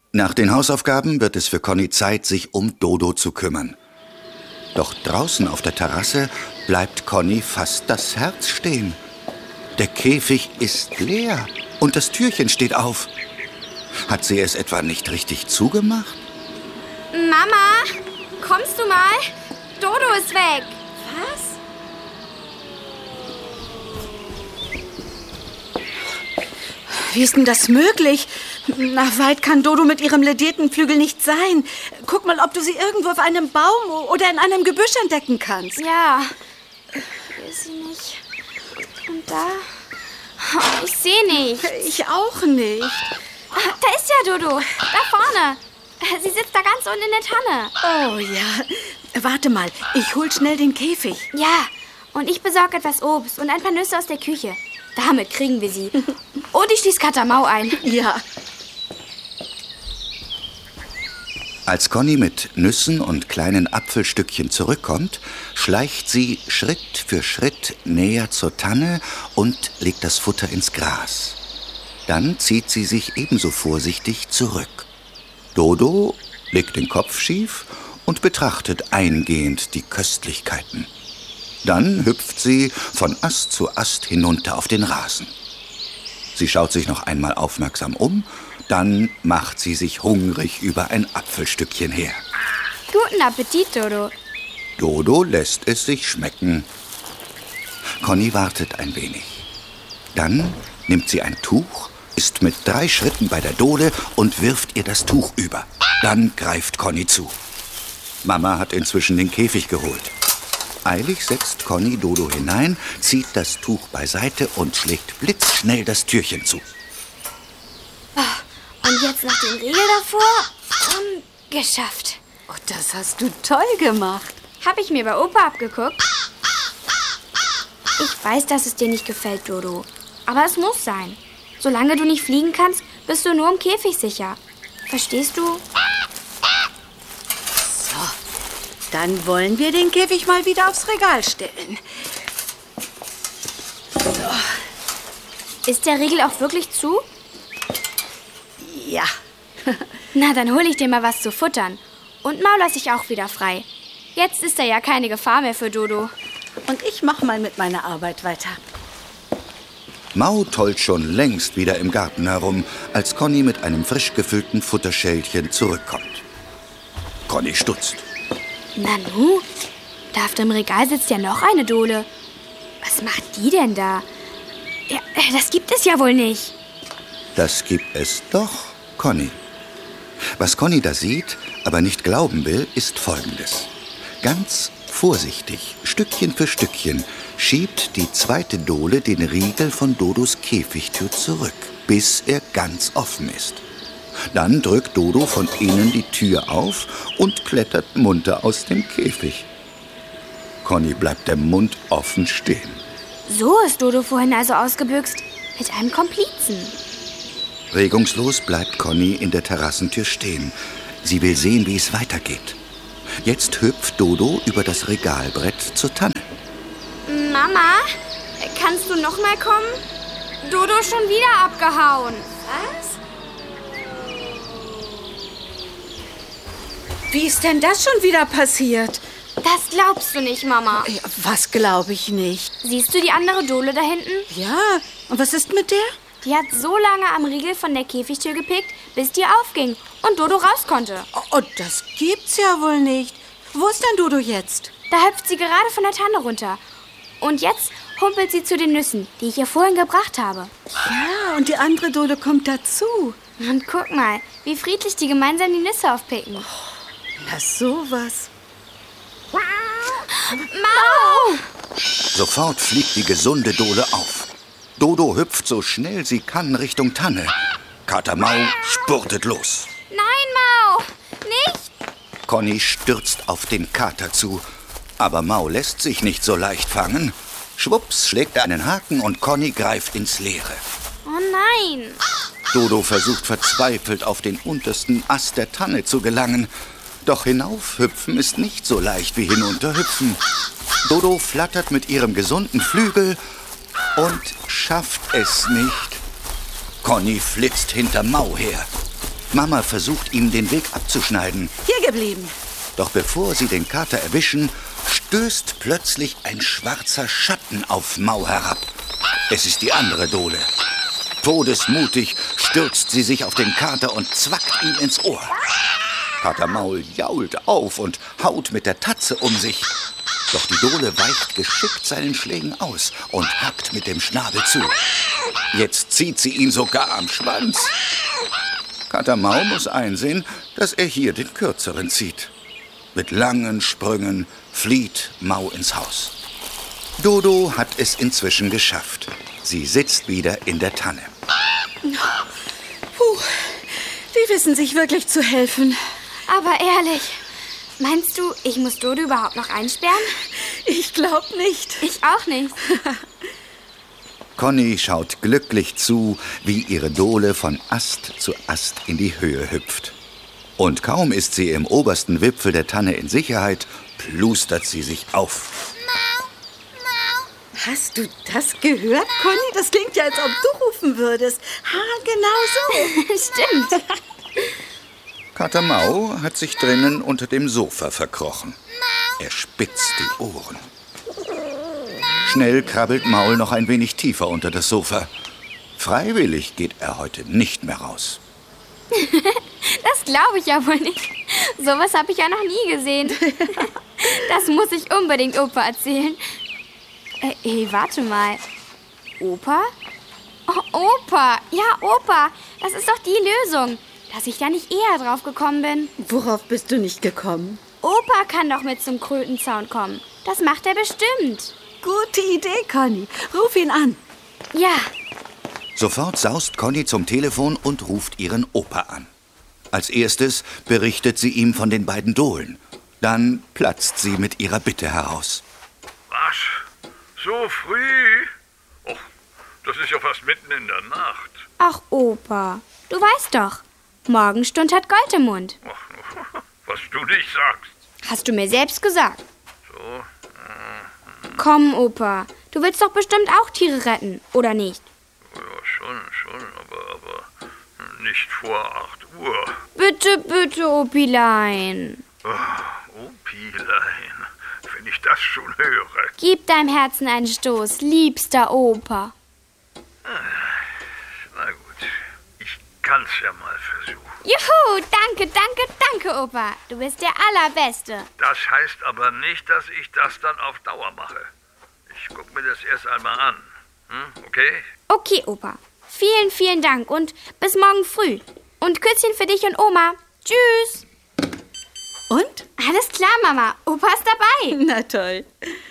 Nach den Hausaufgaben wird es für Conny Zeit, sich um Dodo zu kümmern. Doch draußen auf der Terrasse bleibt Conny fast das Herz stehen. Der Käfig ist leer und das Türchen steht auf. Hat sie es etwa nicht richtig zugemacht? Mama, kommst du mal? Dodo ist weg. Was? Wie ist denn das möglich? Na, weit kann Dodo mit ihrem ledierten Flügel nicht sein. Guck mal, ob du sie irgendwo auf einem Baum oder in einem Gebüsch entdecken kannst. Ja, hier ist sie nicht. Und da? Oh, ich sehe nicht. Ich auch nicht. Da ist ja Dodo, da vorne. Sie sitzt da ganz unten in der Tanne. Oh ja, warte mal, ich hol schnell den Käfig. Ja, und ich besorge etwas Obst und ein paar Nüsse aus der Küche. Damit kriegen wir sie. Und ich schließe Katamau ein. Ja. Als Conny mit Nüssen und kleinen Apfelstückchen zurückkommt, schleicht sie Schritt für Schritt näher zur Tanne und legt das Futter ins Gras. Dann zieht sie sich ebenso vorsichtig zurück. Dodo legt den Kopf schief und betrachtet eingehend die Köstlichkeiten. Dann hüpft sie von Ast zu Ast hinunter auf den Rasen. Sie schaut sich noch einmal aufmerksam um, dann macht sie sich hungrig über ein Apfelstückchen her. Guten Appetit, Dodo. Dodo lässt es sich schmecken. Conny wartet ein wenig. Dann nimmt sie ein Tuch, ist mit 3 Schritten bei der Dole und wirft ihr das Tuch über. Dann greift Conny zu. Mama hat inzwischen den Käfig geholt. Eilig setzt Conny Dodo hinein, zieht das Tuch beiseite und schlägt blitzschnell das Türchen zu. Und jetzt noch den Riegel davor und geschafft. Oh, das hast du toll gemacht. Hab ich mir bei Opa abgeguckt. Ich weiß, dass es dir nicht gefällt, Dodo. Aber es muss sein. Solange du nicht fliegen kannst, bist du nur im Käfig sicher. Verstehst du? So, dann wollen wir den Käfig mal wieder aufs Regal stellen. Ist der Riegel auch wirklich zu? Ja. Na, dann hole ich dir mal was zu futtern. Und Mau lasse ich auch wieder frei. Jetzt ist da ja keine Gefahr mehr für Dodo. Und ich mach mal mit meiner Arbeit weiter. Mau tollt schon längst wieder im Garten herum, als Conny mit einem frisch gefüllten Futterschälchen zurückkommt. Conny stutzt. Nanu, da auf dem Regal sitzt ja noch eine Dole. Was macht die denn da? Ja, das gibt es ja wohl nicht. Das gibt es doch, Conny. Was Conny da sieht, aber nicht glauben will, ist Folgendes. Ganz vorsichtig, Stückchen für Stückchen, schiebt die zweite Dole den Riegel von Dodos Käfigtür zurück, bis er ganz offen ist. Dann drückt Dodo von innen die Tür auf und klettert munter aus dem Käfig. Conny bleibt der Mund offen stehen. So ist Dodo vorhin also ausgebüxt. Mit einem Komplizen. Regungslos bleibt Conny in der Terrassentür stehen. Sie will sehen, wie es weitergeht. Jetzt hüpft Dodo über das Regalbrett zur Tanne. Mama, kannst du noch mal kommen? Dodo ist schon wieder abgehauen. Was? Wie ist denn das schon wieder passiert? Das glaubst du nicht, Mama. Ja, was glaube ich nicht? Siehst du die andere Dole da hinten? Ja, und was ist mit der? Die hat so lange am Riegel von der Käfigtür gepickt, bis die aufging und Dodo raus konnte. Oh, das gibt's ja wohl nicht. Wo ist denn Dodo jetzt? Da hüpft sie gerade von der Tanne runter. Und jetzt humpelt sie zu den Nüssen, die ich ihr vorhin gebracht habe. Ja, und die andere Dole kommt dazu. Und guck mal, wie friedlich die gemeinsam die Nüsse aufpicken. Na sowas. Mau! Sofort fliegt die gesunde Dole auf. Dodo hüpft so schnell sie kann Richtung Tanne. Kater Mau spurtet los. Nein, Mau! Nicht! Conny stürzt auf den Kater zu. Aber Mau lässt sich nicht so leicht fangen. Schwupps schlägt er einen Haken und Conny greift ins Leere. Oh nein! Dodo versucht verzweifelt, auf den untersten Ast der Tanne zu gelangen. Doch hinaufhüpfen ist nicht so leicht wie hinunterhüpfen. Dodo flattert mit ihrem gesunden Flügel und schafft es nicht. Conny flitzt hinter Mau her. Mama versucht, ihm den Weg abzuschneiden. Hier geblieben. Doch bevor sie den Kater erwischen, stößt plötzlich ein schwarzer Schatten auf Mau herab. Es ist die andere Dole. Todesmutig stürzt sie sich auf den Kater und zwackt ihm ins Ohr. Kater Maul jault auf und haut mit der Tatze um sich. Doch die Dole weicht geschickt seinen Schlägen aus und hackt mit dem Schnabel zu. Jetzt zieht sie ihn sogar am Schwanz. Kater Mau muss einsehen, dass er hier den Kürzeren zieht. Mit langen Sprüngen flieht Mau ins Haus. Dodo hat es inzwischen geschafft. Sie sitzt wieder in der Tanne. Puh, die wissen sich wirklich zu helfen. Aber ehrlich, meinst du, ich muss Dodo überhaupt noch einsperren? Ich glaub nicht. Ich auch nicht. Conny schaut glücklich zu, wie ihre Dole von Ast zu Ast in die Höhe hüpft. Und kaum ist sie im obersten Wipfel der Tanne in Sicherheit, plustert sie sich auf. Hast du das gehört, Conny? Das klingt ja, als ob du rufen würdest. Genau so. Stimmt. Kater Mau hat sich drinnen unter dem Sofa verkrochen. Er spitzt die Ohren. Schnell krabbelt Maul noch ein wenig tiefer unter das Sofa. Freiwillig geht er heute nicht mehr raus. Das glaube ich ja wohl nicht. Sowas habe ich ja noch nie gesehen. Das muss ich unbedingt Opa erzählen. Hey, warte mal. Opa? Oh, Opa. Ja, Opa. Das ist doch die Lösung. Dass ich da nicht eher drauf gekommen bin. Worauf bist du nicht gekommen? Opa kann doch mit zum Krötenzaun kommen. Das macht er bestimmt. Gute Idee, Conny. Ruf ihn an. Ja. Sofort saust Conny zum Telefon und ruft ihren Opa an. Als erstes berichtet sie ihm von den beiden Dohlen. Dann platzt sie mit ihrer Bitte heraus. Was? So früh? Och, das ist ja fast mitten in der Nacht. Ach, Opa, du weißt doch, Morgenstund hat Gold im Mund. Ach, was du nicht sagst. Hast du mir selbst gesagt. So? Komm, Opa, du willst doch bestimmt auch Tiere retten, oder nicht? Ja, schon, aber nicht vor 8 Uhr. Bitte, Opilein. Opilein, wenn ich das schon höre. Gib deinem Herzen einen Stoß, liebster Opa. Na gut, ich kann's ja mal versuchen. Juhu, danke, Opa. Du bist der Allerbeste. Das heißt aber nicht, dass ich das dann auf Dauer mache. Ich guck mir das erst einmal an. Okay? Okay, Opa. Vielen, vielen Dank und bis morgen früh. Und Küsschen für dich und Oma. Tschüss. Und? Alles klar, Mama. Opa ist dabei. Na toll.